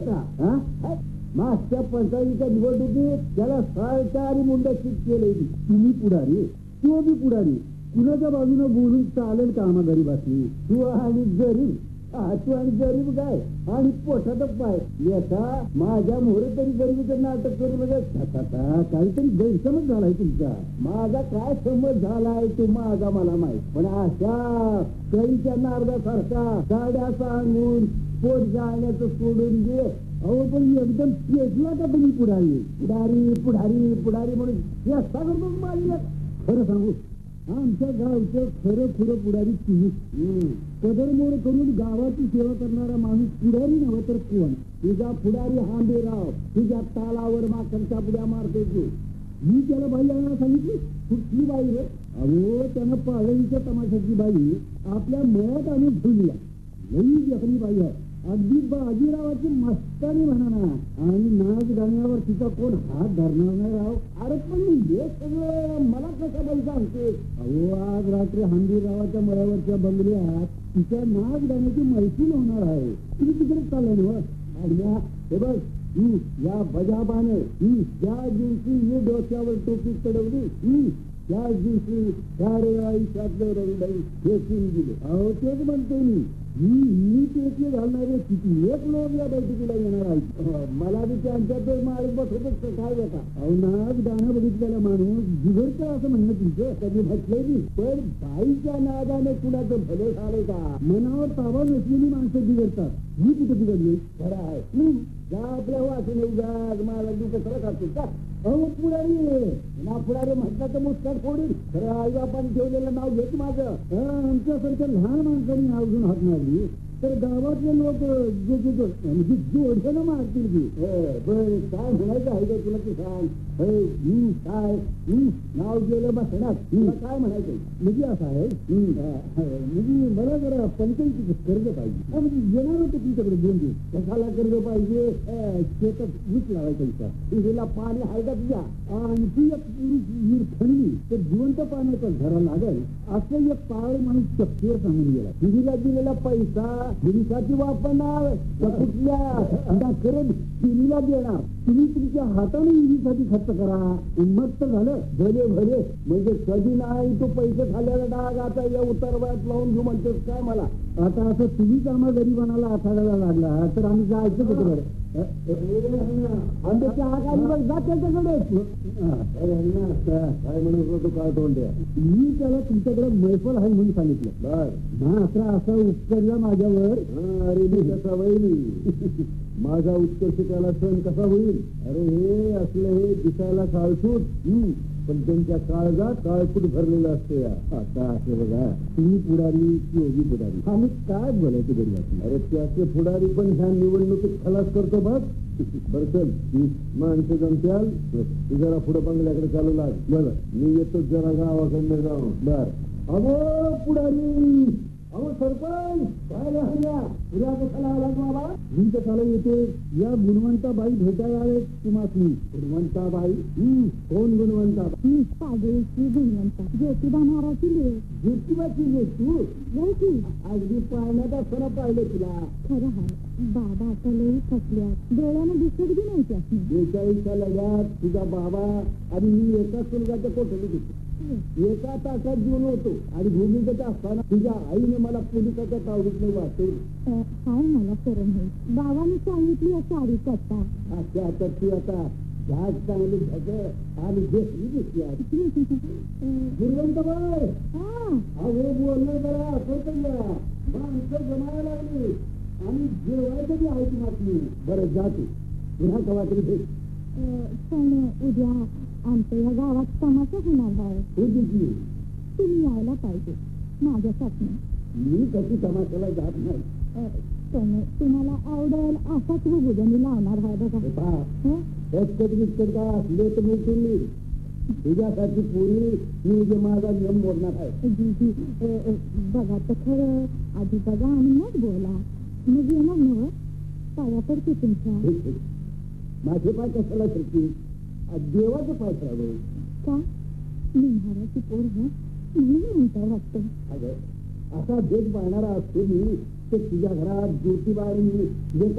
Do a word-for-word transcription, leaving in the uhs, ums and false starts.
का? मागच्या पंचायतीच्या निवडणुकीत त्याला सारख्या आणि मुंड्या शिट केलेली. तुम्ही पुढारी, तो बी पुढारी, कुणाच्या बाजूने बोलून चालेल का आम्हा गरीबाची? तू आणि गरीब, तू आणि गरीब काय आणि पोटात पाय येता माझ्या मोहरे तरी गरीबीचं नाटक करू म्हणजे काहीतरी गैरसमज झालाय तुमचा. माझा काय समज झालाय तो माझा मला माहित, पण अशा कैच्या नारदासारखा साड्या सांगून पोट जाण्याचं सोडून दे. अहो पण एकदम पेटला का तुम्ही पुढारी पुढारी पुढारी पुढारी म्हणून या करतो मारला. खरं सांगू, आमच्या गावचं खरं खरं पुढारी तुम्ही. कदरमोड करून गावाची सेवा करणारा माणूस पुढारी नव्हे तर कोण? तुझा पुढारी हांबेराव तुझ्या तालावर माकडच्या पुढ्या मारतो तू. मी त्याला बाई आणायला सांगितली. कुठली बाई रे? अहो त्यानं पाळीच्या तमाशाची बाई आपल्या मळ्यात आणून ठेवली. लई जखमी बाई आहे, अगदी बाजीरावाची मस्तानी म्हणा ना. आणि नाच गाण्यावर तिचा कोण हात धरणार नाही राव. अरे पण हे सगळं मला कसं बाई सांगते? अहो आज रात्री हंबीररावाच्या मळ्यावरच्या बंगल्यात तिच्या नाच गाण्याची मैफिल होणार आहे. तुम्ही तिकडे चालले ना? हे बघ, या बजाबाने ज्या दिवशी ही डोक्यावर टोपी चढवली त्याच दिवशी सारे आयुष्यातलं रंगई फेकून दिले. अहो तेच म्हणते मी. ही ही पेटी घालणारे किती एक लोक या बैठकीला येणार आहेत. मला बी त्यांच्यात मार्ग बसतच काय होता. अहो नाच गाणं बघितलेला माणूस बिघडतं असं म्हणणं तुमचं कधी म्हटलंय मी. पण बाईच्या नादाने कुणाचं भलं झालंय का? मनावर ताबा नसलेली माणसं बिघडतात. मी कुठे बिघडली? खरं आहे का आपल्या वाचून उगाच मला तू कशाला खातो का? अहो पुढारी ना पुढारी म्हटलं तर मुस्काट फोडील. खरं आई बापाने ठेवलेलं नाव घेत माझं. आमच्यासारख्या लहान माणसांनी नाव घेऊन हात मारली तर गावातले लोक म्हणजे जोडलं मारतील की. बरं काय म्हणायचं आहे का तुला ते सांग. काय नाव गेलं बसणार तुला काय म्हणायचं? म्हणजे असं आहे म्हणजे मला जरा पंचायतीचं कर्ज पाहिजे. म्हणजे येणार होतं तुमच्याकडे दोन दिवस. कशाला कर्ज पाहिजे? शेतात वीज लावायचा. हिला पाणी आहे का तुझ्या? आणि ती एक विहीर खणली तर जिवंत पाण्याचा झरा लागेल असं एक पाळ माणूस चक्कीवर सांगून गेला. विहिरीला दिलेला पैसा विहिरीसाठी वापरणार कुठल्या करत विहिरीला देणार. तुम्ही तुमच्या हाताने विहिरीसाठी खर्च करा. उन्मत्त झालं भले भले. म्हणजे कधी नाही तो पैसे खाल्ल्याला डाग आता या उत्तर वयात लावून घेऊ म्हणतोस काय मला? आता असं तुम्हीच आम्हा गरीबांना आखाडायला लागला तर आम्ही जायचं कुठे? काय म्हणत होतो काय तोंड द्या. मी त्याला तुमच्याकडे मैफल आहे म्हणून सांगितलं. बर ना असं असं उपकरला माझ्यावर. अरे मी कसा होईल? माझा उत्कर्ष त्याला सण कसा होईल? अरे हे असलं हे दिसायला काळसूट पण त्यांच्या काळजात काळपूट भरलेलं असते. आता असं बघा तुम्ही पुढारी योगी पुढारी आम्ही काय बोलायचं गरीब? अरे त्याचे पुढारी पण ह्या निवडणुकीत खलास करतो बघ. बरं चल माणसं जमत्याल तू जरा पुढे बंगल्याकडे चालू लाग. बरं मी येतो जरा गावाकडनं जाऊ. बर अगो पुढारी, अहो सरपंच काय राहिल्या उद्या कशाला आला मला? मी कशाला येते? या गुणवंताबाई भेटायला आले तुम्हाला. गुणवंताबाई? कोण गुणवंताबाई? पागळीची गुणवंता ज्योतिबा महाराजची लेक. ज्योतिबाची लेक तू? नाही अगदी पाळण्यात असताना पाहिलं तुला. खरं आहे बाबा आता लई थकल्यात. डोळ्यानं दिसत बी नाही त्यात. बेचाळीसच्या लगात तुझा बाबा आणि मी एकाच सुलगाच्या कोठडीत होतो. एका तासात जीवन होतो आणि भूमिकेत असताना तुझ्या आईने मला पोलिसाच्या तावडीत नाही वाचवलं. काय मला करून नाही बाबांनी सांगितली साडी कट्टा. अच्छा आता तू आता झाड चांगली झग आणि देशली दिसली. गुणवंतबाई अहो बोलणं जरा असं तर माणसं जमायला लागली आणि जेवायचं बी आहे तुम्हाला. बरं जातो पुन्हा कवा तरी भेट. पण उद्या आमच्या या गावात तमाशा होणार आहे. तुम्ही यायला पाहिजे माझ्यासाठी. मी कशी तमाशाला जात नाही. पण तुम्हाला आवडेल असाच भोजनी लावणार आहे बघा. बिस्कट बिस्कट काय असले तर मी तुम्ही तुझ्यासाठी पूर्वी मी जे माझा नियम मोडणार आहे. बघा तर खरं आधी बघा आणि मग बोला. मग येणार नव पाया पडते तुमच्या. माझे पाय कशाला शकते? देवाचं पाय करावं का? मी महाराजची पोर आहे म्हणून म्हणता वाटतं. अगं असा देश पाहणारा असतो मी ते तुझ्या घरात ज्योतिबा